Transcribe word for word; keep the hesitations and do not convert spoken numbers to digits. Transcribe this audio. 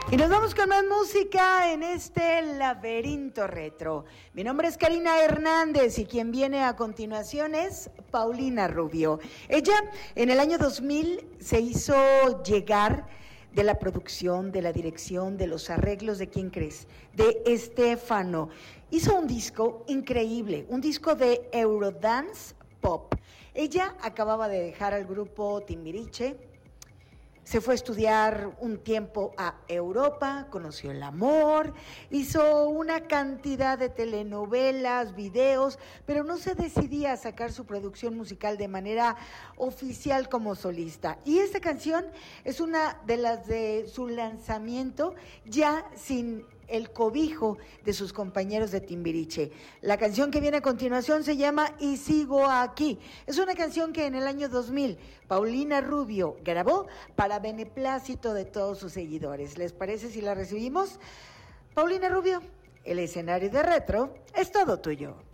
Y nos vamos con más música en este laberinto retro. Mi nombre es Karina Hernández y quien viene a continuación es Paulina Rubio. Ella en el año dos mil se hizo llegar de la producción, de la dirección, de los arreglos, ¿de quién crees? De Estefano. Hizo un disco increíble, un disco de Eurodance Pop. Ella acababa de dejar al grupo Timbiriche. Se fue a estudiar un tiempo a Europa, conoció el amor, hizo una cantidad de telenovelas, videos, pero no se decidía a sacar su producción musical de manera oficial como solista. Y esta canción es una de las de su lanzamiento ya sin el cobijo de sus compañeros de Timbiriche. La canción que viene a continuación se llama Y Sigo Aquí. Es una canción que en el año dos mil Paulina Rubio grabó para beneplácito de todos sus seguidores. ¿Les parece si la recibimos? Paulina Rubio, el escenario de Retro es todo tuyo.